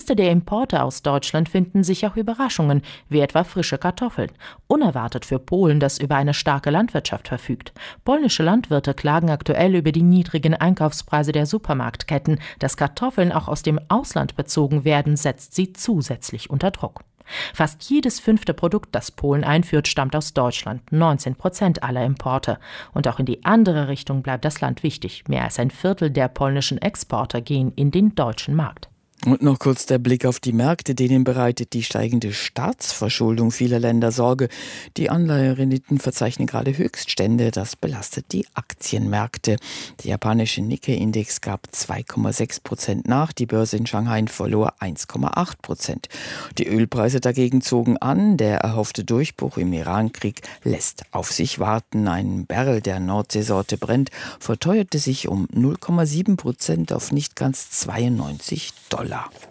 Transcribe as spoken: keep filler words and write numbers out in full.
Liste der Importe aus Deutschland finden sich auch Überraschungen, wie etwa frische Kartoffeln. Unerwartet für Polen, das über eine starke Landwirtschaft verfügt. Polnische Landwirte klagen aktuell über die niedrigen Einkaufspreise der Supermarktketten. Dass Kartoffeln auch aus dem Ausland bezogen werden, setzt sie zusätzlich unter Druck. Fast jedes fünfte Produkt, das Polen einführt, stammt aus Deutschland, neunzehn Prozent aller Importe. Und auch in die andere Richtung bleibt das Land wichtig. Mehr als ein Viertel der polnischen Exporte gehen in den deutschen Markt. Und noch kurz der Blick auf die Märkte, denen bereitet die steigende Staatsverschuldung vieler Länder Sorge. Die Anleiherenditen verzeichnen gerade Höchststände, das belastet die Aktienmärkte. Der japanische Nikkei-Index gab zwei Komma sechs Prozent nach, die Börse in Shanghai verlor eins Komma acht Prozent. Die Ölpreise dagegen zogen an, der erhoffte Durchbruch im Irankrieg lässt auf sich warten. Ein Barrel der Nordseesorte Brent verteuerte sich um null Komma sieben Prozent auf nicht ganz zweiundneunzig Dollar.